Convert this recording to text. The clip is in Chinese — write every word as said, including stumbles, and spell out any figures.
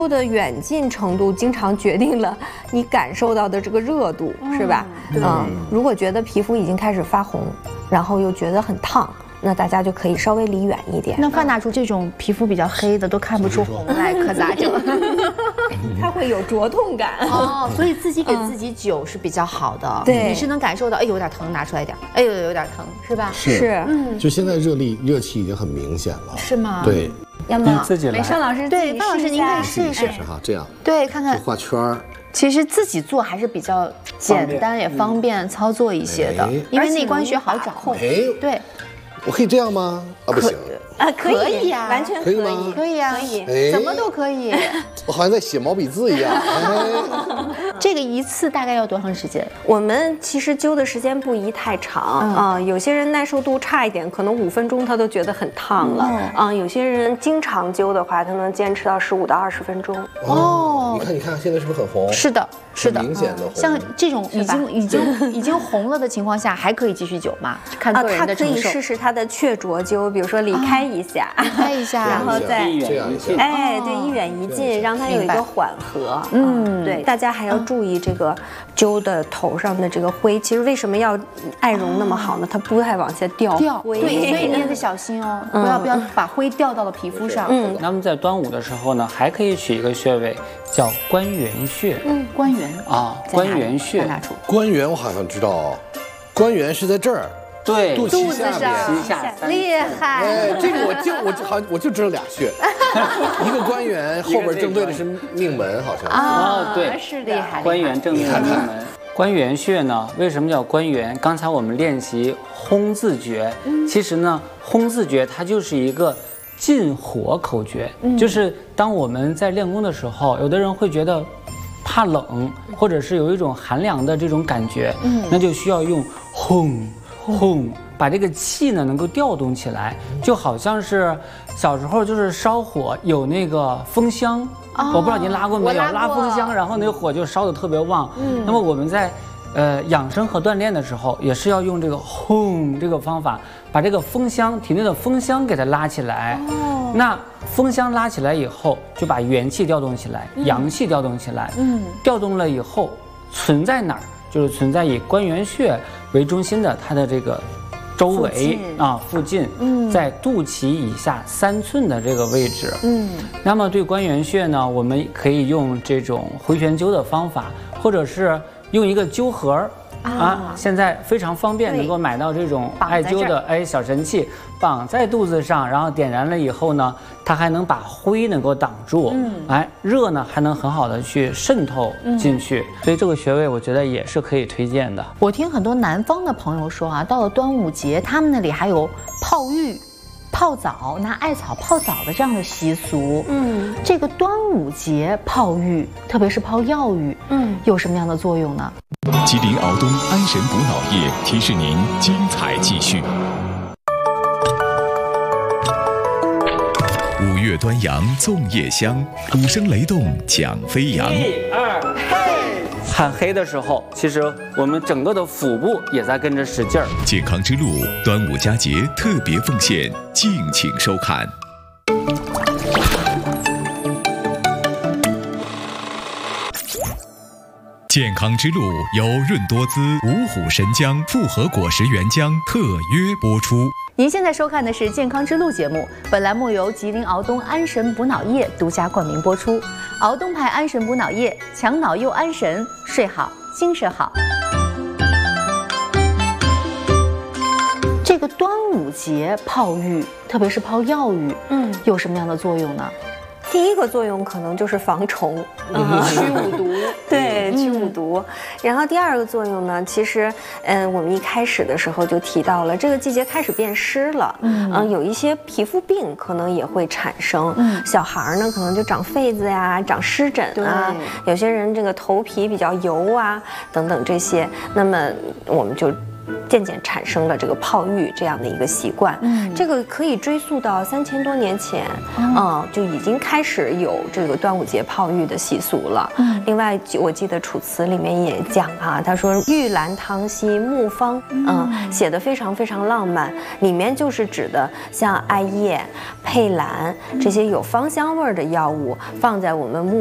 的远近程度经常决定了你感受到的这个热度，嗯、是吧？嗯，如果觉得皮肤已经开始发红，然后又觉得很烫，那大家就可以稍微离远一点。 那范大厨这种皮肤比较黑的都看不出红来，可咋整？ 它会有灼痛感哦，所以自己给自己灸是比较好的。 对， 你是能感受到，哎，有点疼，拿出来一点，哎呦，有点疼，是吧？ 是，嗯，就现在热力热气已经很明显了， 是吗？ 对。 要么自己来， 美尚老师对，范老师您可以试一试哈，这样对，看看画圈儿。 其实自己做还是比较简单，也方便操作一些的，因为内关穴好掌控。 哎， 对， 我可以这样吗？啊，不行啊，可以呀， 完全可以吗？ 可以呀， 可以， 怎么都可以。 我好像在写毛笔字一样。 这个一次大概要多长时间？ 我们其实灸的时间不宜太长啊，有些人耐受度差一点，可能五分钟他都觉得很烫了啊。有些人经常灸的话，他能坚持到十五到二十分钟。 哦，你看，你看，现在是不是很红？ 是的，是的， 明显的红。 像这种已经已经已经红了的情况下，还可以继续灸吗？看个人的承受。 他可以试试他的雀啄灸，比如说离开一下， 离开一下， 然后再一远一近。 哎，对，一远一近，让它有一个缓和。嗯，对，大家还要注意这个灸的头上的这个灰。其实为什么要艾绒那么好呢？它不太往下掉灰。 对，所以你也得小心哦，不要不要把灰掉到了皮肤上。 嗯，那么在端午的时候呢，还可以取一个穴位叫关元穴。 嗯，关元啊，关元穴。 关元我好像知道，关元是在这儿。 对， 肚脐下边， 厉害！ 哎，这个我就我就好像我就知道俩穴，一个关元，后边正对的是命门，好像啊，对， 是厉害。 关元正对着命门。关元穴呢，为什么叫关元？刚才我们练习轰字诀，其实呢，轰字诀它就是一个进火口诀，就是当我们在练功的时候，有的人会觉得怕冷，或者是有一种寒凉的这种感觉，那就需要用轰。 轰，把这个气呢能够调动起来，就好像是小时候就是烧火有那个风箱，哦、我不知道您拉过没有？拉, 拉风箱，然后那个火就烧得特别旺。嗯，那么我们在呃养生和锻炼的时候，也是要用这个轰这个方法，把这个风箱体内的风箱给它拉起来。哦，那风箱拉起来以后，就把元气调动起来，嗯、阳气调动起来。嗯，调动了以后，存在哪儿？ 就是存在以关元穴为中心的它的这个周围啊附近，嗯，在肚脐以下三寸的这个位置，嗯，那么对关元穴呢，我们可以用这种回旋灸的方法，或者是用一个灸盒。 啊，现在非常方便，能够买到这种艾灸的哎小神器，绑在肚子上，然后点燃了以后呢，它还能把灰能够挡住，嗯，哎，热呢还能很好的去渗透进去，嗯、所以这个穴位我觉得也是可以推荐的。 我听很多南方的朋友说啊，到了端午节，他们那里还有泡浴。 泡澡，拿艾草泡澡的这样的习俗，嗯，这个端午节泡浴，特别是泡药浴，嗯，有什么样的作用呢？ 吉林敖东安神补脑液提示您精彩继续。五月端阳粽叶香，鼓声雷动桨飞扬。 一二嘿！ 喊黑的时候，其实我们整个的腹部也在跟着使劲儿。 健康之路端午佳节特别奉献，敬请收看。健康之路由润多滋、五虎神姜复合果实原浆特约播出。 您现在收看的是《健康之路》节目，本栏目由吉林敖东安神补脑液独家冠名播出。敖东牌安神补脑液，强脑又安神，睡好精神好。这个端午节泡浴，特别是泡药浴，嗯，有什么样的作用呢？ 第一个作用可能就是防虫， 嗯，驱五毒， 对，驱五毒。然后第二个作用呢，其实，嗯，我们一开始的时候就提到了，这个季节开始变湿了，嗯，有一些皮肤病可能也会产生。嗯，小孩呢可能就长痱子呀，长湿疹啊，有些人这个头皮比较油啊，等等这些。那么我们就渐渐产生了这个泡浴这样的一个习惯。嗯，这个可以追溯到三千多年前，嗯、呃，就已经开始有这个端午节泡浴的习俗了。嗯，另外我记得《楚辞》里面也讲啊，他说玉兰汤兮木方，嗯、呃，写的非常非常浪漫，里面就是指的像艾叶、佩兰这些有芳香味儿的药物放在我们木